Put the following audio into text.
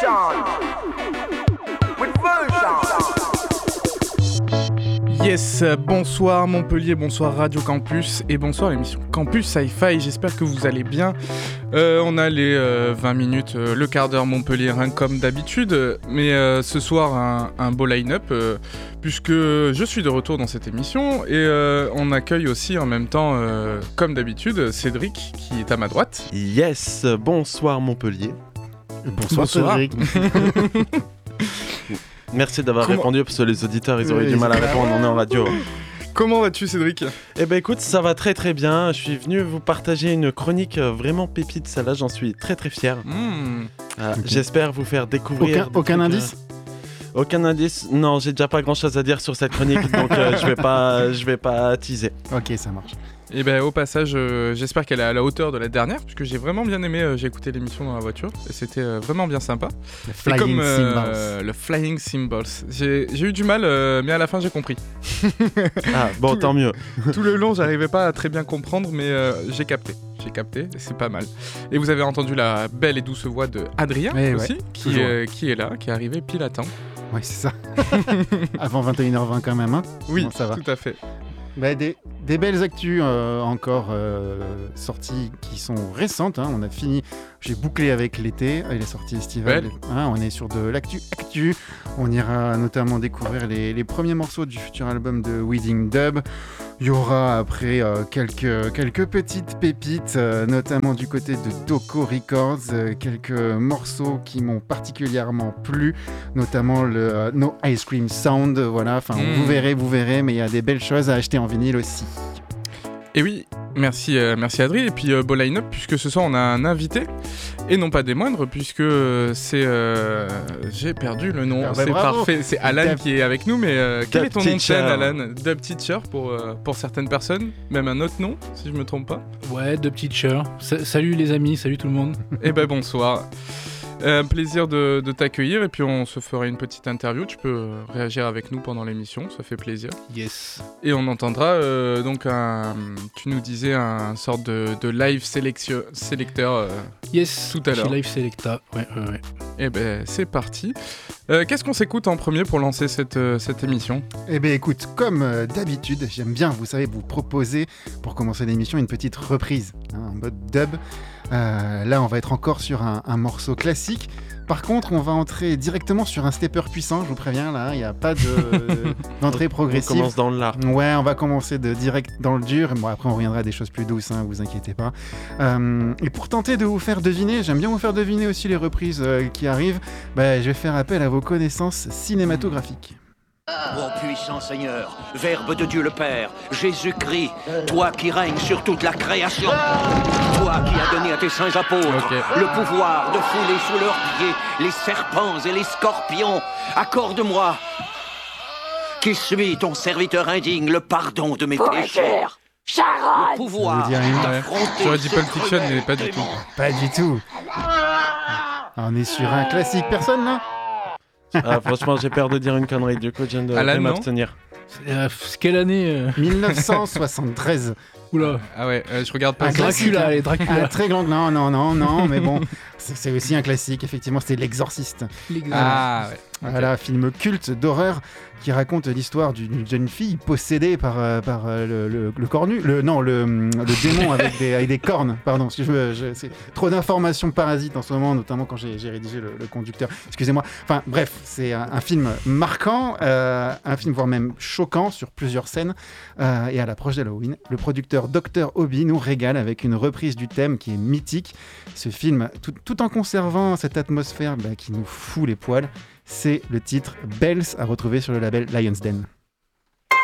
Yes, bonsoir Montpellier, bonsoir Radio Campus et bonsoir l'émission Campus Sci-Fi, j'espère que vous allez bien. On a les 20 minutes, le quart d'heure Montpellier comme d'habitude, mais ce soir un beau line-up puisque je suis de retour dans cette émission et on accueille aussi en même temps, comme d'habitude, Cédric qui est à ma droite. Yes, bonsoir Montpellier. Bonsoir. Cédric. Merci d'avoir répondu parce que les auditeurs ils auraient du mal à répondre, on est en radio. Comment vas-tu Cédric ? Eh ben écoute, ça va très très bien, je suis venu vous partager une chronique vraiment pépite, celle-là j'en suis très très fier. Okay. J'espère vous faire découvrir... Aucun indice ? Aucun indice ? Non, j'ai déjà pas grand-chose à dire sur cette chronique, donc je vais pas teaser. Ok, ça marche. Et ben au passage, j'espère qu'elle est à la hauteur de la dernière, puisque j'ai vraiment bien aimé, j'ai écouté l'émission dans la voiture, et c'était vraiment bien sympa. Le Flying Cymbals. Le Flying Cymbals. J'ai eu du mal, mais à la fin j'ai compris. Ah bon, tant mieux. Tout le long, j'arrivais pas à très bien comprendre, mais j'ai capté, et c'est pas mal. Et vous avez entendu la belle et douce voix de Adrien aussi, qui est là, qui est arrivé pile à temps. Ouais, c'est ça. Avant 21h20 quand même, hein ? Oui, bon, ça va. Tout à fait. Bah, des belles actus encore sorties qui sont récentes, hein. On a fini, j'ai bouclé avec l'été et les sorties estivales, hein, on est sur de l'actu. On ira notamment découvrir les premiers morceaux du futur album de Wedding Dub. Il y aura après quelques petites pépites, notamment du côté de Doko Records, quelques morceaux qui m'ont particulièrement plu, notamment le No Ice Cream Sound, voilà, enfin vous verrez, mais il y a des belles choses à acheter en vinyle aussi. Et oui, merci Adrien, et puis beau line-up, puisque ce soir on a un invité, et non pas des moindres, puisque c'est... j'ai perdu le nom, c'est bravo. Parfait, c'est Alan qui est avec nous, mais quel est ton nom de chaîne, Alan ? Dub Teacher pour certaines personnes, même un autre nom, si je me trompe pas. Ouais, Dub Teacher. Salut les amis, salut tout le monde. Eh ben bonsoir. Plaisir de t'accueillir, et puis on se fera une petite interview, tu peux réagir avec nous pendant l'émission, ça fait plaisir. Yes. Et on entendra donc tu nous disais un sorte de live sélecteur yes, tout à l'heure. Live Selecta, ouais. Et ben c'est parti. Qu'est-ce qu'on s'écoute en premier pour lancer cette émission ? Eh bien écoute, comme d'habitude, j'aime bien, vous savez, vous proposer pour commencer l'émission une petite reprise, hein, en mode dub. Là, on va être encore sur un morceau classique. Par contre, on va entrer directement sur un stepper puissant, je vous préviens, là, il n'y a pas d'entrée progressive. On commence dans le lard. Ouais, on va commencer direct dans le dur. Bon, après, on reviendra à des choses plus douces, hein, vous inquiétez pas. Et pour tenter de vous faire deviner, j'aime bien vous faire deviner aussi les reprises qui arrivent, je vais faire appel à vos connaissances cinématographiques. Ô puissant Seigneur, Verbe de Dieu le Père, Jésus-Christ, toi qui règnes sur toute la création, toi qui as donné à tes saints apôtres le pouvoir de fouler sous leurs pieds les serpents et les scorpions, accorde-moi, qui suis ton serviteur indigne, le pardon de mes péchés. Le pouvoir d'affronter... J'aurais dit Pulp Fiction, mais pas du tout. Pas du tout. On est sur un classique. Personne, là ? Franchement, j'ai peur de dire une connerie, du coup, je viens de m'abstenir. Quelle année 1973. Oula. Ah ouais, je regarde pas. Dracula. Un très grand... Non, mais bon, c'est aussi un classique, effectivement, c'était L'Exorciste. Ah ouais. Voilà, film culte d'horreur qui raconte l'histoire d'une jeune fille possédée par le cornu, le démon avec des cornes. Pardon, c'est trop d'informations parasites en ce moment, notamment quand j'ai rédigé le conducteur. Excusez-moi. Enfin bref, c'est un film marquant, un film voire même choquant sur plusieurs scènes. Et à l'approche d'Halloween, le producteur Dr Hobby nous régale avec une reprise du thème qui est mythique. Ce film, tout en conservant cette atmosphère qui nous fout les poils. C'est le titre Bells à retrouver sur le label Lion's Den.